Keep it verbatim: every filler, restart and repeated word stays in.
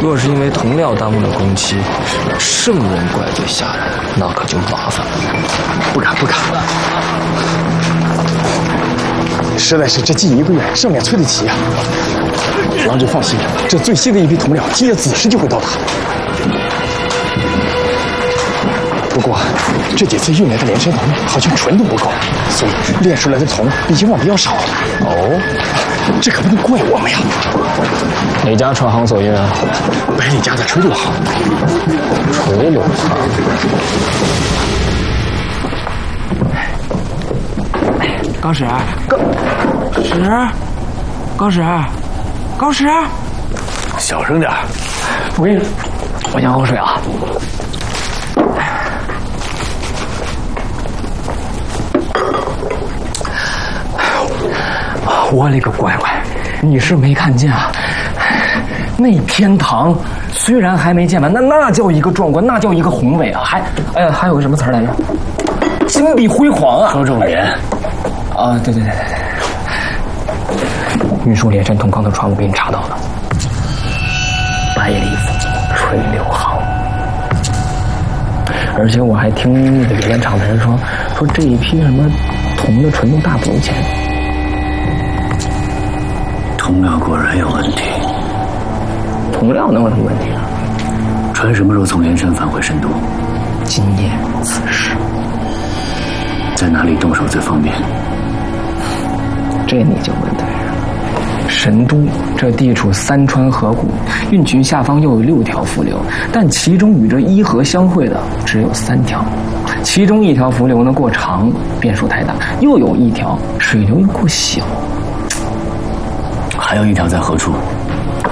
若是因为铜料耽误了工期，圣人怪罪下人，那可就麻烦了。 不敢不敢，实在是这近一个月，上面催得急啊。王志放心，这最新的一批铜料，今夜子时就会到达。不过，这几次运来的连身铜好像纯度不够，所以炼出来的铜比以往的要少。哦，这可不能怪我们呀。 哪家船行所运啊？ 百里家的垂柳行。 垂柳行。 高使，高使，高使，高使， 小声点。 我给你，我先喝水啊。我勒个乖乖，你是没看见啊？那天堂虽然还没建完，那那叫一个壮观，那叫一个宏伟啊！还哎，还有个什么词来着？金碧辉煌啊！ 说重点。 啊，对对对对对，运输连山铜矿的船我给你查到了，百里垂柳行。而且我还听那个原厂的人说，说这一批什么铜的纯度大不如前。 铜料果然有问题。 铜料能有什么问题啊？ 船什么时候从连山返回神都？ 今夜此时。 在哪里动手最方便？ 这你就问对了。神都这地处三川河谷，运渠下方又有六条伏流，但其中与这伊河相会的只有三条，其中一条伏流呢过长，变数太大；又有一条水流又过小。 还有一条在何处？